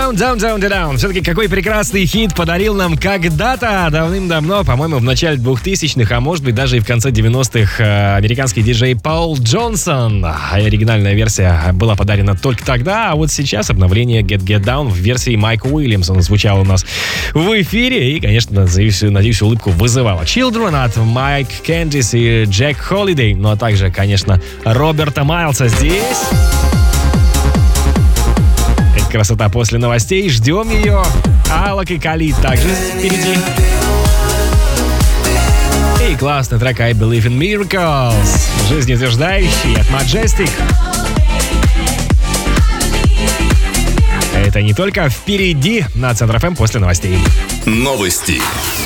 Down. Все-таки какой прекрасный хит подарил нам когда-то, давным-давно, по-моему, в начале 2000-х, а может быть даже и в конце 90-х, американский диджей Пол Джонсон. Оригинальная версия была подарена только тогда, а вот сейчас обновление Get Down в версии Майка Уильямса звучало у нас в эфире и, конечно, надеюсь, улыбку вызывало. Children от Майк Кэндис и Джек Холидей, ну а также, конечно, Роберта Майлса здесь. Это красота после новостей, ждем ее. Алок и Калид также впереди. И классный трек I Believe in Miracles, жизнеутверждающий от Majestic. Это не только впереди на Центр ФМ после новостей. Новости.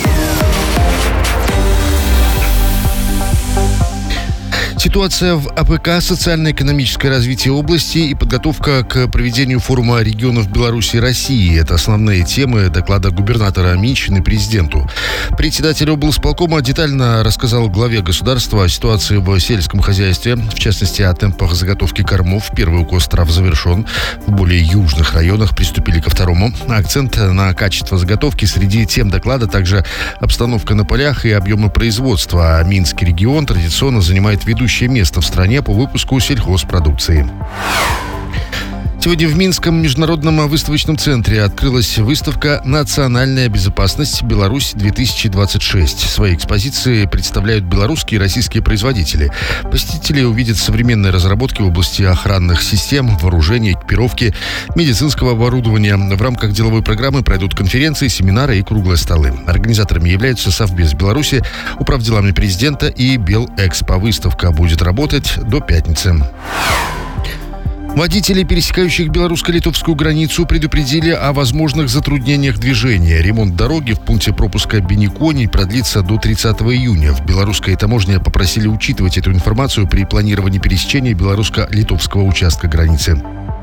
Ситуация в АПК, социально-экономическое развитие области и подготовка к проведению форума регионов Беларуси и России – это основные темы доклада губернатора Минчины президенту. Председатель облсполкома детально рассказал главе государства о ситуации в сельском хозяйстве, в частности, о темпах заготовки кормов. Первый укос трав завершен. В более южных районах приступили ко второму. Акцент на качество заготовки. Среди тем доклада также обстановка на полях и объемы производства. Минский регион традиционно занимает ведущее место в стране по выпуску сельхозпродукции. Сегодня в Минском международном выставочном центре открылась выставка «Национальная безопасность. Беларусь-2026». Свои экспозиции представляют белорусские и российские производители. Посетители увидят современные разработки в области охранных систем, вооружения, экипировки, медицинского оборудования. В рамках деловой программы пройдут конференции, семинары и круглые столы. Организаторами являются Совбез Беларуси, Управделами президента и Белэкспо. Выставка будет работать до пятницы. Водителей, пересекающих белорусско-литовскую границу, предупредили о возможных затруднениях движения. Ремонт дороги в пункте пропуска Беникони продлится до 30 июня. В белорусской таможне попросили учитывать эту информацию при планировании пересечения белорусско-литовского участка границы.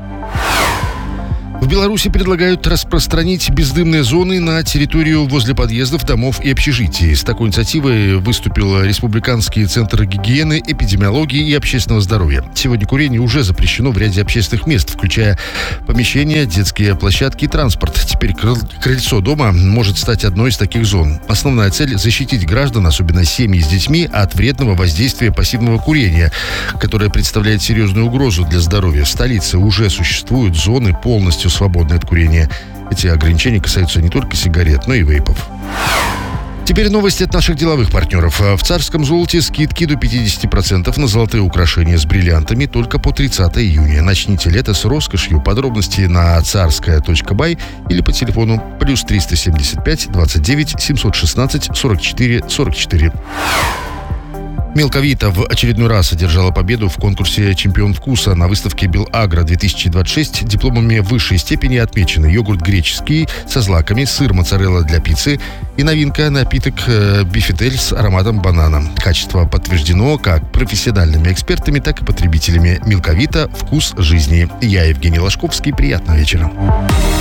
В Беларуси предлагают распространить бездымные зоны на территорию возле подъездов, домов и общежитий. С такой инициативой выступил Республиканский центр гигиены, эпидемиологии и общественного здоровья. Сегодня курение уже запрещено в ряде общественных мест, включая помещения, детские площадки и транспорт. Теперь крыльцо дома может стать одной из таких зон. Основная цель – защитить граждан, особенно семьи с детьми, от вредного воздействия пассивного курения, которое представляет серьезную угрозу для здоровья. В столице уже существуют зоны, полностью свободные от курения. Эти ограничения касаются не только сигарет, но и вейпов. Теперь новости от наших деловых партнеров. В Царском золоте скидки до 50% на золотые украшения с бриллиантами только по 30 июня. Начните лето с роскошью. Подробности на царская.бай или по телефону плюс 375 29 716 44 44. Мелковита в очередной раз одержала победу в конкурсе «Чемпион вкуса» на выставке «Белагро-2026». Дипломами высшей степени отмечены йогурт греческий со злаками, сыр моцарелла для пиццы и новинка – напиток бифидель с ароматом банана. Качество подтверждено как профессиональными экспертами, так и потребителями. Мелковита – вкус жизни. Я Евгений Ложковский. Приятного вечера.